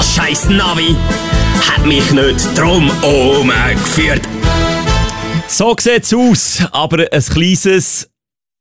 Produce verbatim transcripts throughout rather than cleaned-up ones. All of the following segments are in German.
Das scheiß Navi hat mich nicht drum umgeführt. So sieht's aus, aber ein kleines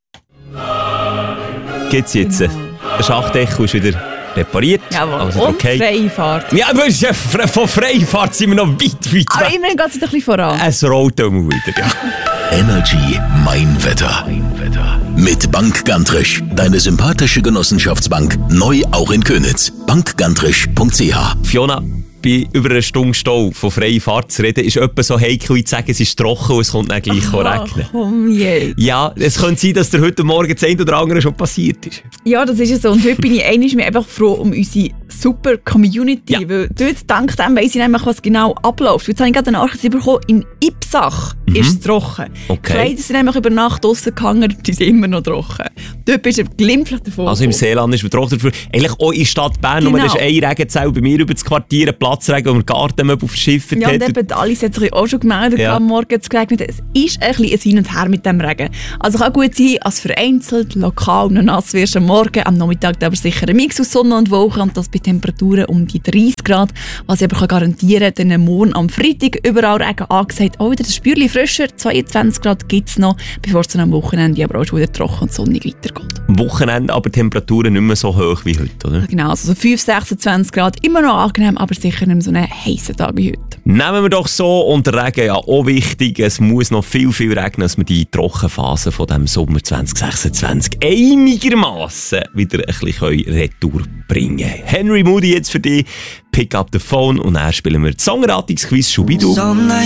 gibt's jetzt. Der Schachtecho ist wieder repariert. Jawohl. Also und okay. Freifahrt. Ja, aber von Freifahrt sind wir noch weit, weit weg. Aber immerhin geht es ein bisschen voran. Es rollt auch mal wieder, ja. Energy Mein Wetter. Mit Bank Gantrisch, deine sympathische Genossenschaftsbank, neu auch in Köniz. bank gantrisch punkt c h. Fiona, bei über einer Stunde Stau von freier Fahrt zu reden, ist etwas so heikel, wie zu sagen, es ist trocken und es kommt dann gleich Aha, regnen. komm je. Ja, es könnte sein, dass dir heute Morgen das eine oder andere schon passiert ist. Ja, das ist ja so. Und heute bin ich einmal mir einfach froh um unsere super Community. Ja. Weil dort, dank dem, weiss ich nämlich, was genau abläuft. Jetzt habe ich gerade eine Nachricht bekommen, in Ipsach mhm. ist es trocken. Okay. Die Kleider sind nämlich über Nacht draussen gehangen, die sind immer noch trocken. Dort bist du glimpflich davon. Also im Seeland ist man trocken. Eigentlich auch in der Stadt Bern, genau. Nur da ist ein Regenzell bei mir über das Quartier, ein Platzregen, wo man Gartenmöbel verschifft ja, hat. Ja, und eben, Alice hat sich auch schon gemeldet, ja. Am Morgen zu geregnet. Es ist ein bisschen ein Hin und Her mit dem Regen. Also kann gut sein, als vereinzelt, lokal noch nass wirst am Morgen, am Nachmittag aber sicher ein Mix aus Sonne und Wolken und das bei Temperaturen um die dreißig Grad. Was ich aber kann garantieren kann, denn morgen am Freitag überall Regen angesagt. Auch wieder das Spürchen frischer, zweiundzwanzig Grad gibt es noch, bevor es dann am Wochenende aber auch schon wieder trocken und sonnig weitergeht. Am Wochenende aber Temperaturen nicht mehr so hoch wie heute, oder? Ja, genau, also so fünf, sechsundzwanzig Grad, immer noch angenehm, aber sicher nicht mehr so einen heißen Tag wie heute. Nehmen wir doch so, und der Regen ja auch wichtig, es muss noch viel, viel regnen, dass wir die Trockenphase von dem Sommer zwanzig sechsundzwanzig einigermaßen wieder ein bisschen retour bringen können. Henry Moody jetzt für dich, Pick Up the Phone, und dann spielen wir die Songratungsquiz Schubidu.